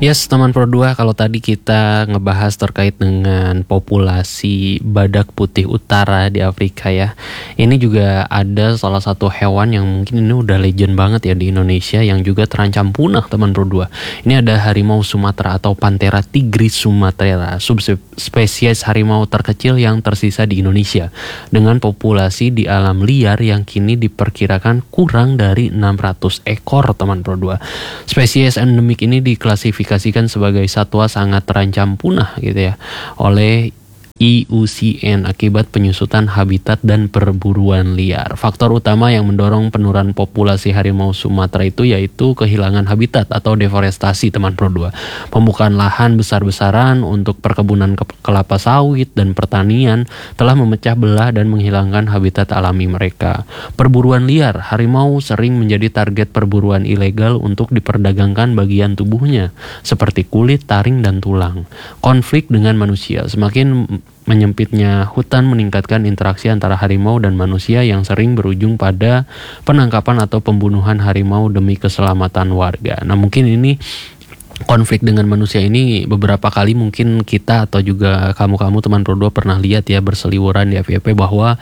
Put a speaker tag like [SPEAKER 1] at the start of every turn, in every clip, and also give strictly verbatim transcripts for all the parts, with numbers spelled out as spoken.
[SPEAKER 1] Yes, teman Pro dua, kalau tadi kita ngebahas terkait dengan populasi badak putih utara di Afrika ya. Ini juga ada salah satu hewan yang mungkin ini udah legend banget ya di Indonesia yang juga terancam punah, teman Pro dua. Ini ada harimau Sumatera atau Panthera tigris sumatera, subspesies harimau terkecil yang tersisa di Indonesia dengan populasi di alam liar yang kini diperkirakan kurang dari enam ratus ekor, teman Pro dua. Spesies endemik ini diklasifikasi dikasihkan sebagai satwa sangat terancam punah gitu ya oleh I U C N akibat penyusutan habitat dan perburuan liar. Faktor utama yang mendorong penurunan populasi harimau Sumatera itu yaitu kehilangan habitat atau deforestasi, teman Pro dua. Pembukaan lahan besar-besaran untuk perkebunan kelapa sawit dan pertanian telah memecah belah dan menghilangkan habitat alami mereka. Perburuan liar, harimau sering menjadi target perburuan ilegal untuk diperdagangkan bagian tubuhnya seperti kulit, taring, dan tulang. Konflik dengan manusia, semakin menyempitnya hutan meningkatkan interaksi antara harimau dan manusia yang sering berujung pada penangkapan atau pembunuhan harimau demi keselamatan warga. Nah, mungkin ini konflik dengan manusia ini beberapa kali mungkin kita atau juga kamu-kamu teman Pro dua pernah lihat ya berseliweran di F Y P bahwa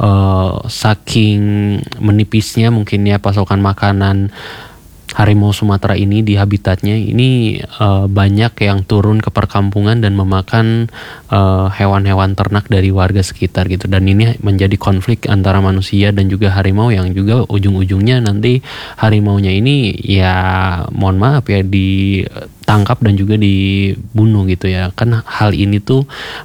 [SPEAKER 1] uh, saking menipisnya mungkin ya pasokan makanan harimau Sumatera ini di habitatnya ini uh, banyak yang turun ke perkampungan dan memakan uh, hewan-hewan ternak dari warga sekitar gitu, dan ini menjadi konflik antara manusia dan juga harimau yang juga ujung-ujungnya nanti harimaunya ini ya mohon maaf ya ditangkap dan juga dibunuh gitu ya. Kan hal ini tuh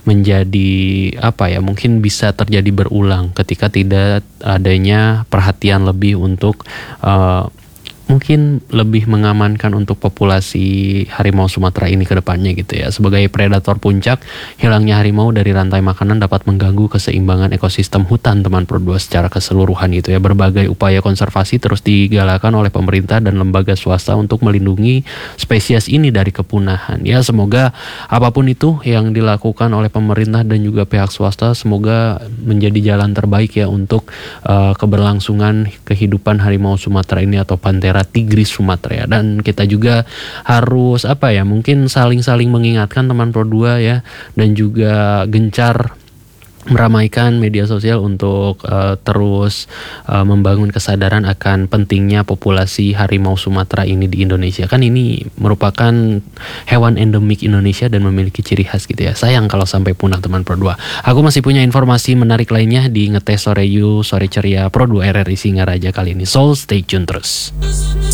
[SPEAKER 1] menjadi apa ya, mungkin bisa terjadi berulang ketika tidak adanya perhatian lebih untuk uh, mungkin lebih mengamankan untuk populasi harimau Sumatera ini ke depannya gitu ya. Sebagai predator puncak, hilangnya harimau dari rantai makanan dapat mengganggu keseimbangan ekosistem hutan, teman Pro dua, secara keseluruhan gitu ya. Berbagai upaya konservasi terus digalakan oleh pemerintah dan lembaga swasta untuk melindungi spesies ini dari kepunahan. Ya, semoga apapun itu yang dilakukan oleh pemerintah dan juga pihak swasta semoga menjadi jalan terbaik ya untuk uh, keberlangsungan kehidupan harimau Sumatera ini atau Panthera tigris sumatera. Dan kita juga harus apa ya, mungkin saling-saling mengingatkan teman Pro dua ya, dan juga gencar meramaikan media sosial untuk uh, terus uh, membangun kesadaran akan pentingnya populasi harimau Sumatera ini di Indonesia. Kan ini merupakan hewan endemik Indonesia dan memiliki ciri khas gitu ya. Sayang kalau sampai punah, teman Pro dua. Aku masih punya informasi menarik lainnya di Ngetes Sore You, Sore Ceria Pro dua R R I Singaraja kali ini. So stay tune terus.